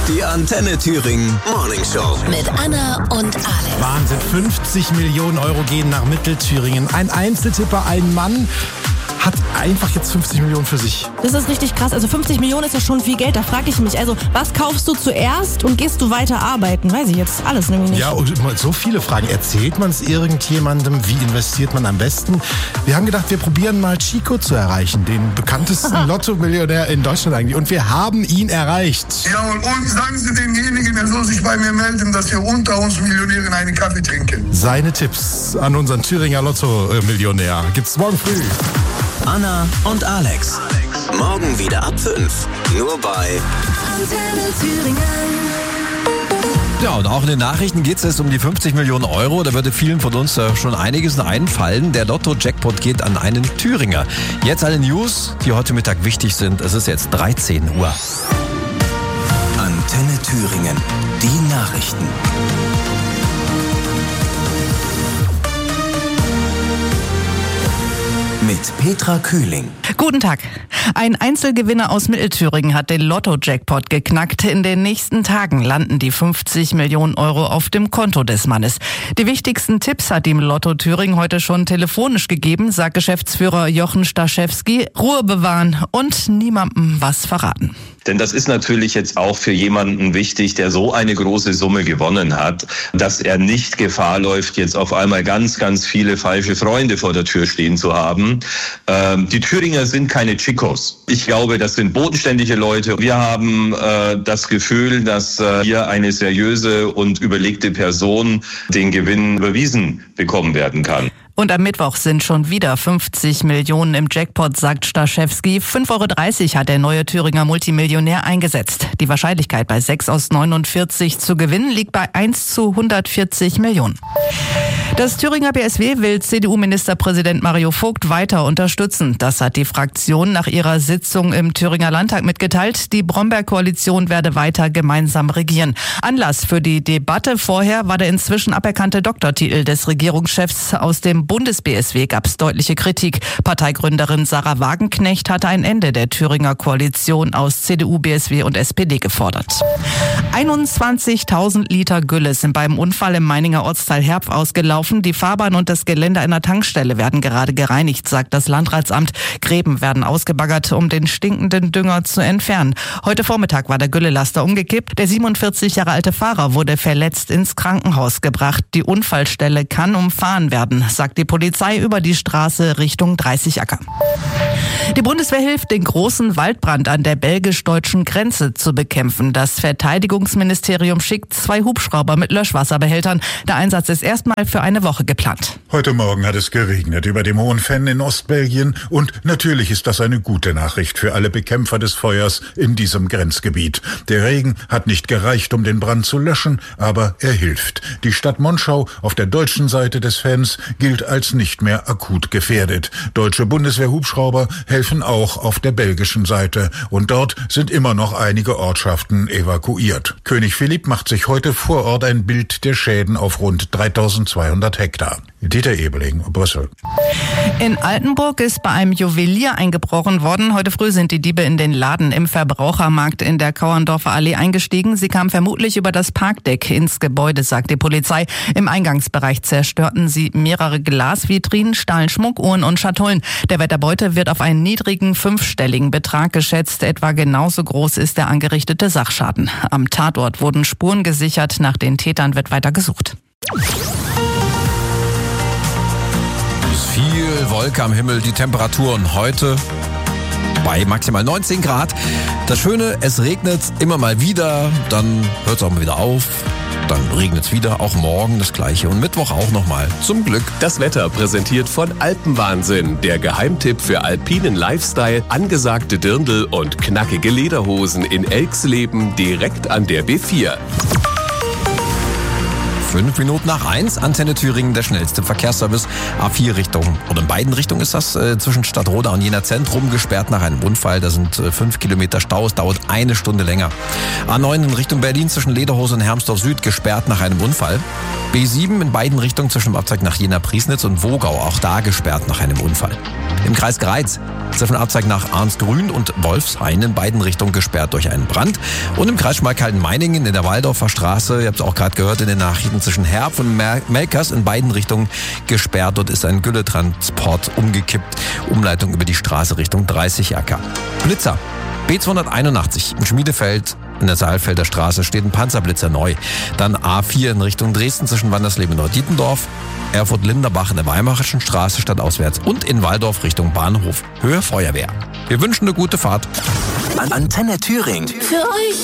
Die Antenne Thüringen Morning Show. Mit Anna und Alex. Wahnsinn, 50 Millionen Euro gehen nach Mittelthüringen. Ein Einzeltipper, ein Mann, hat einfach jetzt 50 Millionen für sich. Das ist richtig krass. Also 50 Millionen ist ja schon viel Geld. Da frage ich mich, also was kaufst du zuerst und gehst du weiter arbeiten? Weiß ich jetzt alles nämlich nicht. Ja, und so viele Fragen. Erzählt man es irgendjemandem? Wie investiert man am besten? Wir haben gedacht, wir probieren mal Chico zu erreichen, den bekanntesten Lotto-Millionär in Deutschland eigentlich. Und wir haben ihn erreicht. Ja, und sagen Sie demjenigen, er soll sich bei mir melden, dass wir unter uns Millionären einen Kaffee trinken. Seine Tipps an unseren Thüringer Lotto-Millionär gibt's morgen früh. Anna und Alex. Morgen wieder ab 5. Nur bei Antenne Thüringen. Ja, und auch in den Nachrichten geht es jetzt um die 50 Millionen Euro. Da würde vielen von uns schon einiges einfallen. Der Lotto-Jackpot geht an einen Thüringer. Jetzt alle News, die heute Mittag wichtig sind. Es ist jetzt 13 Uhr. Antenne Thüringen. Die Nachrichten. Mit Petra Kühling. Guten Tag. Ein Einzelgewinner aus Mittelthüringen hat den Lotto-Jackpot geknackt. In den nächsten Tagen landen die 50 Millionen Euro auf dem Konto des Mannes. Die wichtigsten Tipps hat ihm Lotto Thüringen heute schon telefonisch gegeben, sagt Geschäftsführer Jochen Staschewski. Ruhe bewahren und niemandem was verraten. Denn das ist natürlich jetzt auch für jemanden wichtig, der so eine große Summe gewonnen hat, dass er nicht Gefahr läuft, jetzt auf einmal ganz, ganz viele falsche Freunde vor der Tür stehen zu haben. Die Thüringer sind keine Chicos. Ich glaube, das sind bodenständige Leute. Wir haben das Gefühl, dass hier eine seriöse und überlegte Person den Gewinn überwiesen bekommen werden kann. Und am Mittwoch sind schon wieder 50 Millionen im Jackpot, sagt Staschewski. 5,30 € hat der neue Thüringer Multimillionär eingesetzt. Die Wahrscheinlichkeit bei 6 aus 49 zu gewinnen liegt bei 1 zu 140 Millionen. Das Thüringer BSW will CDU-Ministerpräsident Mario Vogt weiter unterstützen. Das hat die Fraktion nach ihrer Sitzung im Thüringer Landtag mitgeteilt. Die Bromberg-Koalition werde weiter gemeinsam regieren. Anlass für die Debatte vorher war der inzwischen aberkannte Doktortitel des Regierungschefs. Aus dem Bundes-BSW gab es deutliche Kritik. Parteigründerin Sarah Wagenknecht hatte ein Ende der Thüringer Koalition aus CDU, BSW und SPD gefordert. 21.000 Liter Gülle sind beim Unfall im Meininger Ortsteil Herpf ausgelaufen. Die Fahrbahn und das Gelände einer Tankstelle werden gerade gereinigt, sagt das Landratsamt. Gräben werden ausgebaggert, um den stinkenden Dünger zu entfernen. Heute Vormittag war der Güllelaster umgekippt. Der 47 Jahre alte Fahrer wurde verletzt ins Krankenhaus gebracht. Die Unfallstelle kann umfahren werden, sagt die Polizei über die Straße Richtung 30 Acker. Die Bundeswehr hilft, den großen Waldbrand an der belgisch-deutschen Grenze zu bekämpfen. Das Verteidigungsministerium schickt 2 Hubschrauber mit Löschwasserbehältern. Der Einsatz ist erstmal für eine Woche geplant. Heute Morgen hat es geregnet über dem Hohen Venn in Ostbelgien und natürlich ist das eine gute Nachricht für alle Bekämpfer des Feuers in diesem Grenzgebiet. Der Regen hat nicht gereicht, um den Brand zu löschen, aber er hilft. Die Stadt Monschau auf der deutschen Seite des Venns gilt als nicht mehr akut gefährdet. Deutsche Bundeswehr-Hubschrauber helfen auch auf der belgischen Seite und dort sind immer noch einige Ortschaften evakuiert. König Philipp macht sich heute vor Ort ein Bild der Schäden auf rund 3200 Hektar. Dieter Ebeling, Brüssel. In Altenburg ist bei einem Juwelier eingebrochen worden. Heute früh sind die Diebe in den Laden im Verbrauchermarkt in der Kauerndorfer Allee eingestiegen. Sie kamen vermutlich über das Parkdeck ins Gebäude, sagt die Polizei. Im Eingangsbereich zerstörten sie mehrere Glasvitrinen, stahlen Schmuck, Uhren und Schatullen. Der Wert der Beute wird auf einen niedrigen 5-stelligen Betrag geschätzt. Etwa genauso groß ist der angerichtete Sachschaden. Am Tatort wurden Spuren gesichert. Nach den Tätern wird weiter gesucht. Viel Wolke am Himmel, die Temperaturen heute bei maximal 19 Grad. Das Schöne, es regnet immer mal wieder, dann hört es auch mal wieder auf. Dann regnet es wieder, auch morgen das Gleiche und Mittwoch auch nochmal. Zum Glück. Das Wetter präsentiert von Alpenwahnsinn, der Geheimtipp für alpinen Lifestyle, angesagte Dirndl und knackige Lederhosen in Elxleben direkt an der B4. 5 Minuten nach 1, Antenne Thüringen, der schnellste Verkehrsservice. A4 Richtung, oder in beiden Richtungen ist das, zwischen Stadtroda und Jena Zentrum gesperrt nach einem Unfall. Da sind 5 Kilometer Stau, es dauert 1 Stunde länger. A9 in Richtung Berlin zwischen Lederhose und Hermsdorf Süd gesperrt nach einem Unfall. B7 in beiden Richtungen zwischen dem Abzweig nach Jena Priesnitz und Wogau, auch da gesperrt nach einem Unfall. Im Kreis Greiz Abzweig nach Arnsgrün und Wolfshain in beiden Richtungen gesperrt durch einen Brand. Und im Kreis Schmalkalden-Meiningen in der Waldorfer Straße, ihr habt es auch gerade gehört in den Nachrichten, zwischen Herb und Melkers in beiden Richtungen gesperrt. Dort ist ein Gülletransport umgekippt. Umleitung über die Straße Richtung 30 Acker. Blitzer. B281 in Schmiedefeld in der Saalfelder Straße steht ein Panzerblitzer neu. Dann A4 in Richtung Dresden zwischen Wandersleben und Neu-Dietendorf. Erfurt-Linderbach in der Weimarischen Straße stadtauswärts und in Waldorf Richtung Bahnhof. Höhe Feuerwehr. Wir wünschen eine gute Fahrt. Antenne Thüringen. Für euch.